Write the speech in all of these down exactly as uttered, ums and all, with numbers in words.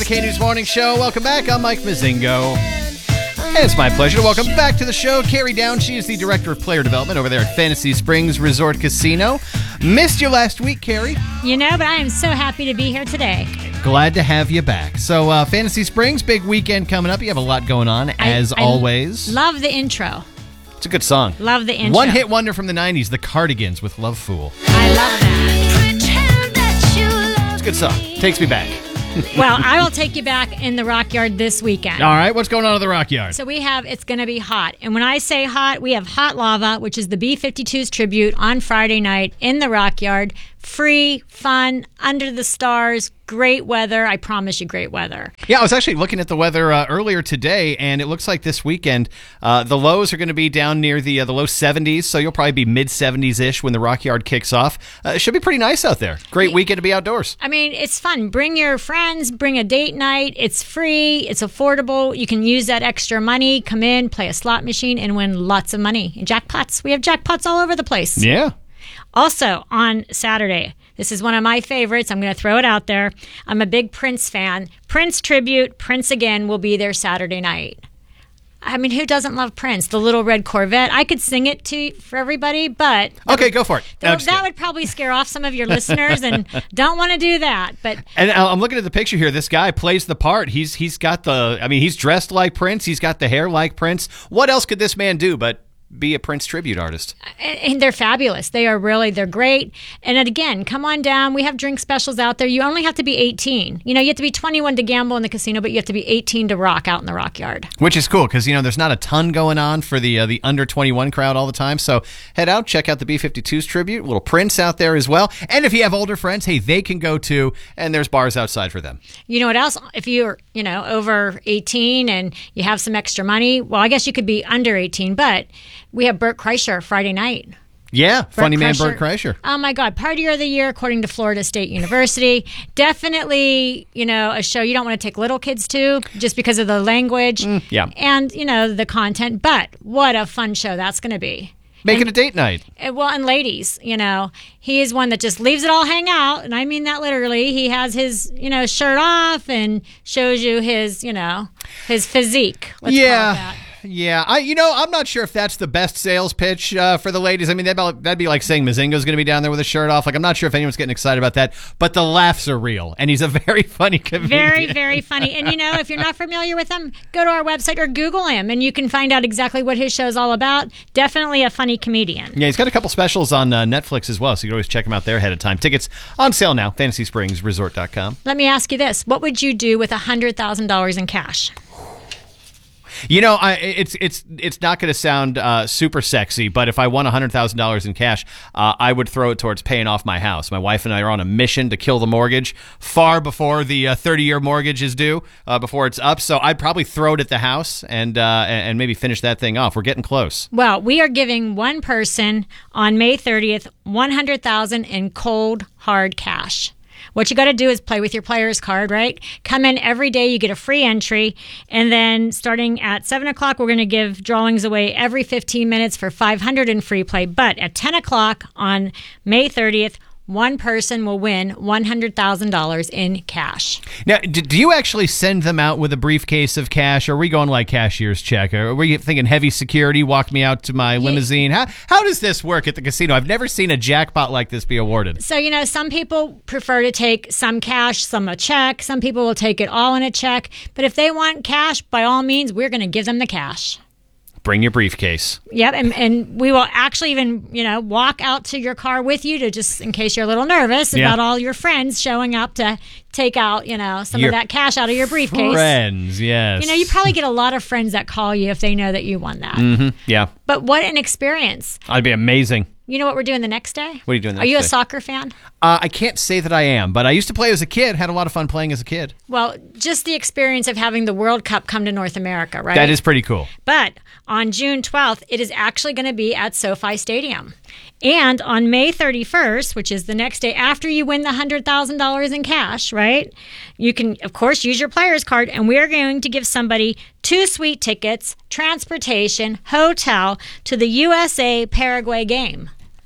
K-News Morning Show. Welcome back. I'm Mike Mazingo. It's my pleasure to welcome back to the show Carrie Down. She is the Director of Player Development over there at Fantasy Springs Resort Casino. Missed you last week, Carrie. You know, but I am so happy to be here today. Glad to have you back. So, uh, Fantasy Springs, big weekend coming up. You have a lot going on, as I, I always. Love the intro. It's a good song. Love the intro. One-hit wonder from the nineties, The Cardigans with Love Fool. I love that. It's a good song. Takes me back. Well, I will take you back in the Rock Yard this weekend. All right, what's going on at the Rock Yard? So we have, it's going to be hot. And when I say hot, we have Hot Lava, which is the B fifty-two's tribute on Friday night in the Rock Yard. Free, fun, under the stars, great weather. I promise you great weather. Yeah, I was actually looking at the weather uh, earlier today, and it looks like this weekend uh, the lows are going to be down near the uh, the low seventies, so you'll probably be mid seventies-ish when the Rock Yard kicks off. Uh, it should be pretty nice out there. Great weekend to be outdoors. I mean, it's fun. Bring your friends, bring a date night. It's free, it's affordable. You can use that extra money, come in, play a slot machine, and win lots of money. And jackpots. We have jackpots all over the place. Yeah. Also, on Saturday, this is one of my favorites. I'm going to throw it out there. I'm a big Prince fan. Prince Tribute, Prince Again will be there Saturday night. I mean, who doesn't love Prince? The Little Red Corvette. I could sing it to for everybody, but... Okay, would, go for it. That, that would probably scare off some of your listeners, and don't want to do that. But And I'm looking at the picture here. This guy plays the part. He's He's got the... I mean, he's dressed like Prince. He's got the hair like Prince. What else could this man do but... be a Prince tribute artist? And they're fabulous. They are really, they're great. And again, come on down. We have drink specials out there. You only have to be eighteen. You know, you have to be twenty-one to gamble in the casino, but you have to be eighteen to rock out in the Rock Yard. Which is cool because, you know, there's not a ton going on for the uh, the under twenty-one crowd all the time. So head out, check out the B fifty-two's tribute. Little Prince out there as well. And if you have older friends, hey, they can go too. And there's bars outside for them. You know what else? If you're, you know, over eighteen and you have some extra money, well, I guess you could be under eighteen, but we have Bert Kreischer Friday night. Yeah, Bert funny man Kreischer. Bert Kreischer. Oh, my God. Partier of the year, according to Florida State University. Definitely, you know, a show you don't want to take little kids to just because of the language Mm, yeah. and, you know, the content. But what a fun show that's going to be. Make and, it a date night. Well, and ladies, you know, he is one that just leaves it all hang out. And I mean that literally. He has his, you know, shirt off and shows you his, you know, his physique. Let's yeah. call it that. Yeah, I you know I'm not sure if that's the best sales pitch uh, for the ladies. I mean that'd be, that'd be like saying Mazingo's going to be down there with his shirt off. Like I'm not sure if anyone's getting excited about that, but the laughs are real, and he's a very funny comedian. Very, very funny. And you know, if you're not familiar with him, go to our website or Google him, and you can find out exactly what his show's all about. Definitely a funny comedian. Yeah, he's got a couple specials on uh, Netflix as well, so you can always check him out there ahead of time. Tickets on sale now. Fantasy Springs Resort dot com. Let me ask you this: what would you do with a hundred thousand dollars in cash? You know, I, it's it's it's not going to sound uh, super sexy, but if I won one hundred thousand dollars in cash, uh, I would throw it towards paying off my house. My wife and I are on a mission to kill the mortgage far before the uh, thirty-year mortgage is due, uh, before it's up. So I'd probably throw it at the house and uh, and maybe finish that thing off. We're getting close. Well, we are giving one person on May thirtieth one hundred thousand dollars in cold, hard cash. What you got to do is play with your player's card, right? Come in every day, you get a free entry, and then starting at seven o'clock, we're going to give drawings away every fifteen minutes for five hundred dollars in free play. But at ten o'clock on May thirtieth, one person will win one hundred thousand dollars in cash. Now, do you actually send them out with a briefcase of cash, or are we going like cashier's check? Or are we thinking heavy security, walk me out to my limousine? How how does this work at the casino? I've never seen a jackpot like this be awarded. So, you know, some people prefer to take some cash, some a check. Some people will take it all in a check. But if they want cash, by all means, we're going to give them the cash. Bring your briefcase. Yep, and, and we will actually even, you know, walk out to your car with you to just in case you're a little nervous Yeah. about all your friends showing up to take out, you know, some Your of that cash out of your briefcase. Friends, yes. You know, you probably get a lot of friends that call you if they know that you won that. Mm-hmm. Yeah. But what an experience. That'd be amazing. You know what we're doing the next day? What are you doing the Are next you a day? soccer fan? Uh, I can't say that I am, but I used to play as a kid, had a lot of fun playing as a kid. Well, just the experience of having the World Cup come to North America, right? That is pretty cool. But on June twelfth, it is actually going to be at SoFi Stadium. And on May thirty-first, which is the next day after you win the one hundred thousand dollars in cash, right? You can, of course, use your player's card, and we are going to give somebody two suite tickets, transportation, hotel to the U S A Paraguay game.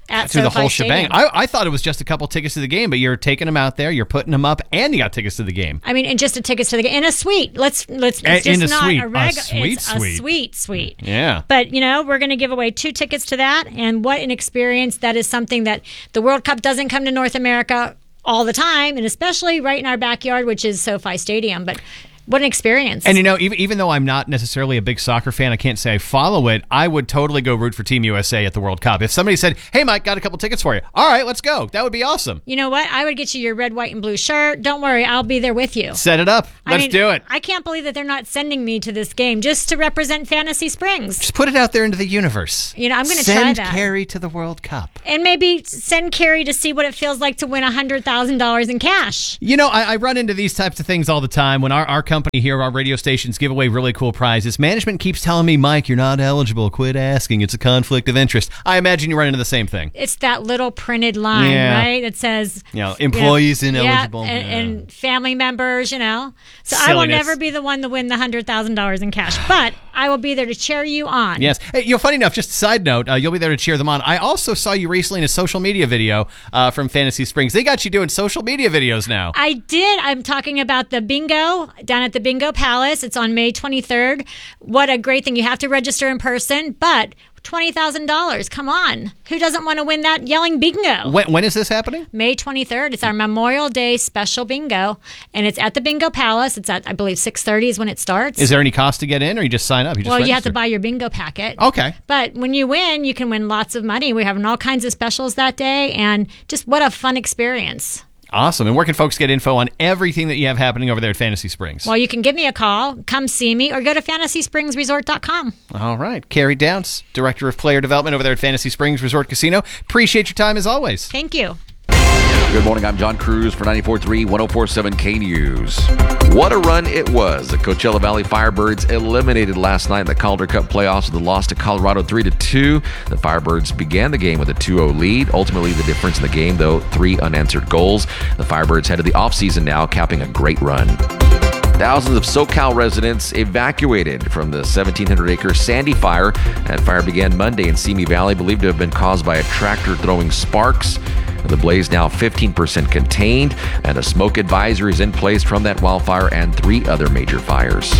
at Through the SoFi whole shebang. Stadium. I, I thought it was just a couple tickets to the game, but you're taking them out there, you're putting them up, and you got tickets to the game. I mean, and just a tickets to the game in a suite. Let's let's. It's In just a not suite. a A regular. sweet It's suite. a sweet suite. Yeah. But you know, we're going to give away two tickets to that, and what an experience! That is something that the World Cup doesn't come to North America all the time, and especially right in our backyard, which is SoFi Stadium. But what an experience! And you know, even even though I'm not necessarily a big soccer fan, I can't say I follow it. I would totally go root for Team U S A at the World Cup. If somebody said, "Hey, Mike, got a couple tickets for you," all right, let's go. That would be awesome. You know what? I would get you your red, white, and blue shirt. Don't worry, I'll be there with you. Set it up. I Let's mean, do it. I can't believe that they're not sending me to this game just to represent Fantasy Springs. Just put it out there into the universe. You know, I'm gonna Send try that. Carrie to the World Cup. And maybe send Carrie to see what it feels like to win one hundred thousand dollars in cash. You know, I, I run into these types of things all the time. When our, our company here, our radio stations, give away really cool prizes, management keeps telling me, Mike, you're not eligible. Quit asking. It's a conflict of interest. I imagine you run into the same thing. It's that little printed line, Yeah. right? That says, You know, employees you know, ineligible. Yeah, and, Yeah. and family members, you know. So I will Silliness. never be the one to win the one hundred thousand dollars in cash, but I will be there to cheer you on. Yes. Hey, you know, funny enough, just a side note, uh, you'll be there to cheer them on. I also saw you recently in a social media video uh, from Fantasy Springs. They got you doing social media videos now. I did. I'm talking about the bingo down at the Bingo Palace. It's on May twenty-third. What a great thing. You have to register in person, but twenty thousand dollars. Come on. Who doesn't want to win that yelling bingo? When, when is this happening? May twenty-third. It's our Memorial Day special bingo, and it's at the Bingo Palace. It's at, I believe, six thirty is when it starts. Is there any cost to get in, or you just sign up? You just well, you have register? to buy your bingo packet. Okay. But when you win, you can win lots of money. We're having all kinds of specials that day, and just what a fun experience. Awesome. And where can folks get info on everything that you have happening over there at Fantasy Springs? Well, you can give me a call, come see me, or go to fantasy springs resort dot com. All right. Carrie Downs, Director of Player Development over there at Fantasy Springs Resort Casino. Appreciate your time as always. Thank you. Good morning, I'm John Cruz for ninety-four point three, one oh four point seven K News. What a run it was. The Coachella Valley Firebirds eliminated last night in the Calder Cup playoffs with a loss to Colorado three to two. The Firebirds began the game with a two oh lead. Ultimately, the difference in the game, though, three unanswered goals. The Firebirds head to the offseason now, capping a great run. Thousands of SoCal residents evacuated from the seventeen hundred acre Sandy Fire. That fire began Monday in Simi Valley, believed to have been caused by a tractor throwing sparks. The blaze now fifteen percent contained, and a smoke advisory is in place from that wildfire and three other major fires.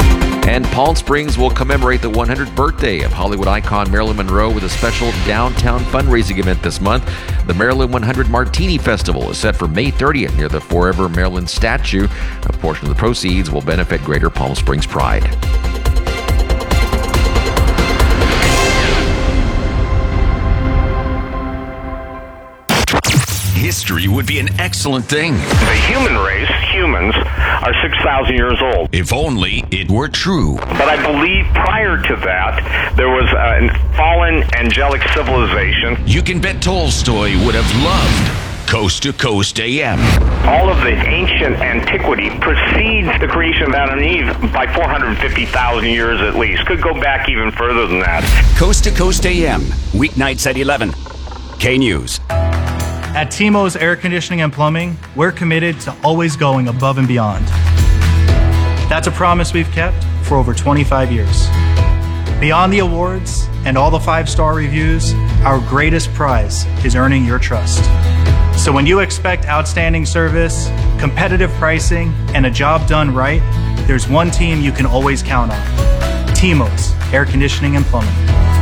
And Palm Springs will commemorate the one hundredth birthday of Hollywood icon Marilyn Monroe with a special downtown fundraising event this month. The Marilyn one hundred Martini Festival is set for May thirtieth near the Forever Marilyn statue. A portion of the proceeds will benefit Greater Palm Springs Pride. History would be an excellent thing. The human race, humans, are six thousand years old. If only it were true. But I believe prior to that, there was a fallen angelic civilization. You can bet Tolstoy would have loved Coast to Coast A M. All of the ancient antiquity precedes the creation of Adam and Eve by four hundred fifty thousand years at least. Could go back even further than that. Coast to Coast A M, weeknights at eleven. K News. At T-Mo's Air Conditioning and Plumbing, we're committed to always going above and beyond. That's a promise we've kept for over twenty-five years. Beyond the awards and all the five-star reviews, our greatest prize is earning your trust. So when you expect outstanding service, competitive pricing, and a job done right, there's one team you can always count on. T-Mo's Air Conditioning and Plumbing.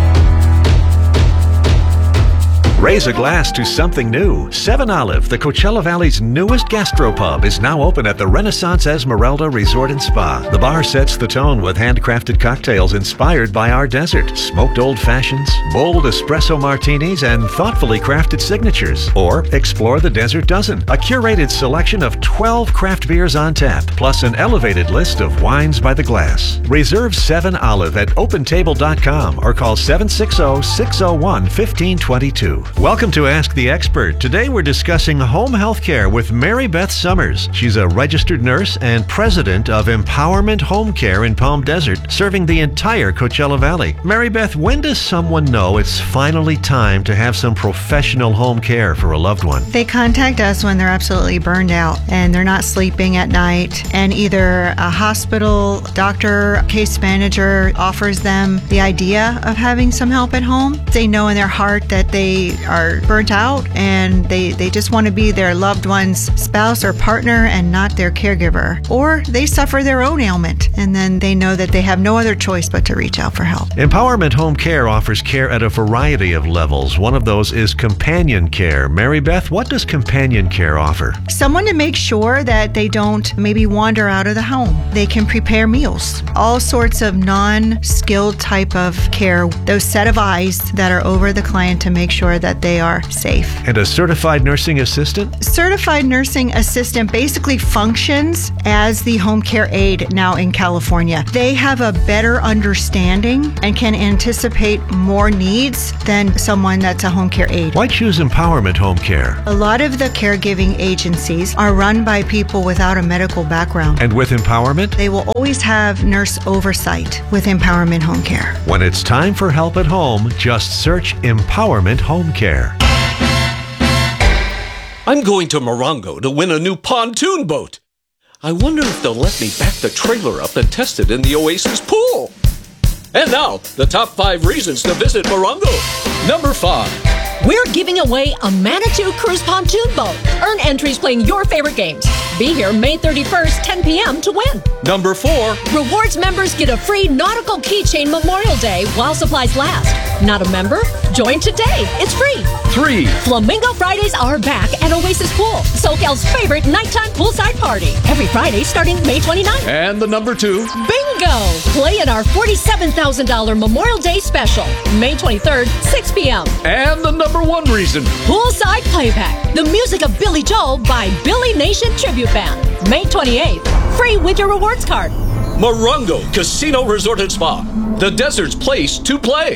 Raise a glass to something new. Seven Olive, the Coachella Valley's newest gastropub, is now open at the Renaissance Esmeralda Resort and Spa. The bar sets the tone with handcrafted cocktails inspired by our desert, smoked old fashions, bold espresso martinis, and thoughtfully crafted signatures. Or explore the Desert Dozen, a curated selection of twelve craft beers on tap, plus an elevated list of wines by the glass. Reserve Seven Olive at open table dot com or call seven six zero, six zero one, one five two two. Welcome to Ask the Expert. Today we're discussing home health care with Mary Beth Summers. She's a registered nurse and president of Empowerment Home Care in Palm Desert, serving the entire Coachella Valley. Mary Beth, when does someone know it's finally time to have some professional home care for a loved one? They contact us when they're absolutely burned out and they're not sleeping at night, and either a hospital doctor, case manager offers them the idea of having some help at home. They know in their heart that they are burnt out and they, they just want to be their loved one's spouse or partner and not their caregiver. Or they suffer their own ailment and then they know that they have no other choice but to reach out for help. Empowerment Home Care offers care at a variety of levels. One of those is companion care. Mary Beth, what does companion care offer? Someone to make sure that they don't maybe wander out of the home. They can prepare meals, all sorts of non-skilled type of care, those set of eyes that are over the client to make sure that they are safe. And a certified nursing assistant? Certified nursing assistant basically functions as the home care aide now in California. They have a better understanding and can anticipate more needs than someone that's a home care aide. Why choose Empowerment Home Care? A lot of the caregiving agencies are run by people without a medical background. And with Empowerment? They will always have nurse oversight with Empowerment Home Care. When it's time for help at home, just search Empowerment Home Care. I'm going to Morongo to win a new pontoon boat. I wonder if they'll let me back the trailer up and test it in the Oasis pool. And now, the top five reasons to visit Morongo. Number five. We're giving away a Manitou Cruise pontoon boat. Earn entries playing your favorite games. Be here May thirty-first, ten p.m. to win. Number four. Rewards members get a free nautical keychain Memorial Day while supplies last. Not a member? Join today. It's free. Three. Flamingo Fridays are back at Oasis Pool, SoCal's favorite nighttime poolside party. Every Friday starting May twenty-ninth. And the number two. Bingo! Play in our forty-seven thousand dollars Memorial Day special, May twenty-third, six p.m. And the number one reason. Poolside Playback, the music of Billy Joel by Billy Nation Tribute Band, May twenty-eighth. Free with your rewards card. Morongo Casino Resort and Spa, the desert's place to play.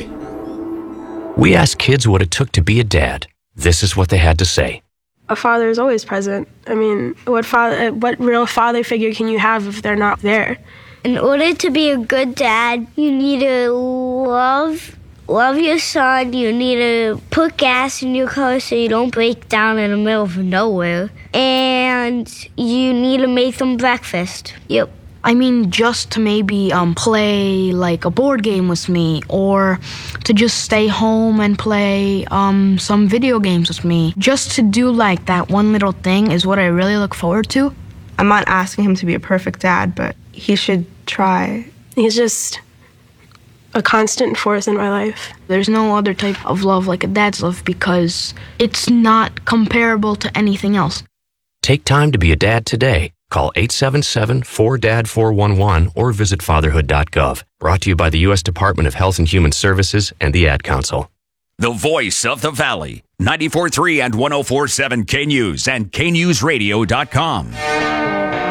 We asked kids what it took to be a dad. This is what they had to say. A father is always present. I mean, what father, what real father figure can you have if they're not there? In order to be a good dad, you need to love love your son. You need to put gas in your car so you don't break down in the middle of nowhere. And you need to make them breakfast. Yep. I mean, just to maybe um, play like a board game with me, or to just stay home and play um, some video games with me. Just to do like that one little thing is what I really look forward to. I'm not asking him to be a perfect dad, but he should try. He's just a constant force in my life. There's no other type of love like a dad's love because it's not comparable to anything else. Take time to be a dad today. Call eight seven seven, four D A D, four one one or visit fatherhood dot gov. Brought to you by the U S Department of Health and Human Services and the Ad Council. The voice of the Valley, ninety-four point three and one oh four point seven K News and K News Radio dot com.